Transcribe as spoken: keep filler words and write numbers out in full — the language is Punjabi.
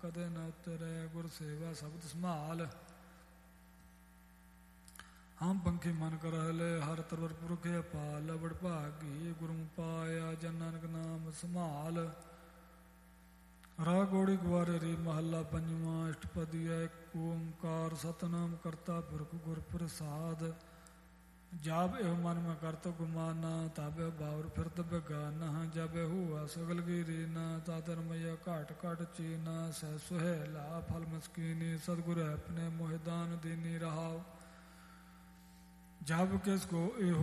ਕਦੇ ਨ ਉਤਰੈ। ਗੁਰ ਸੇਵਾ ਸ਼ਬਦ ਸੰਭਾਲ ਹਮ ਪੰਖੀ ਮਨ ਕਰ ਹਲੇ। ਹਰ ਤਰਵਰ ਪੁਰਖ ਅਪਾਲ ਬੜ ਭਾਗੀ। ਗੁਰੂ ਪਾਇਆ ਜਨ ਨਾਨਕ ਨਾਮ ਸੰਭਾਲ। ਰਾਗ ਗੋੜੀ ਗੁਆਰੇ ਰੀ ਮਹੱਲਾ ਪੰਜਵਾਂ। ਅਸ਼ਟਪਦੀ ਏਕ ਓੰਕਾਰ ਸਤਿਨਾਮ ਕਰਤਾ ਪੁਰਖ ਗੁਰ ਪ੍ਰਸਾਦ। ਜਾਬ ਇਹ ਮਨ ਮੈਂ ਕਰਤ ਗੁਮਾਨਾ। ਤਾਬੇ ਬਾਵਰ ਫਿਰਤ ਬੇਗਾਨਾ। ਜਬ ਹੁਆ ਸਗਲ ਗਿਰੀ ਨਾ। ਤਾਦਰ ਮਈਆ ਘਾਟ ਘਾਟ ਚੀਨਾ। ਸਹਿ ਸੁਹੇਲਾ ਫਲ ਮਸਕੀਨੀ। ਸਤਿਗੁਰ ਆਪਣੇ ਮੋਹਿ ਦਾਨ ਦੀਨੀ ਰਹਾਉ। ਜਬ ਕਿਸ ਕੋ ਇਹ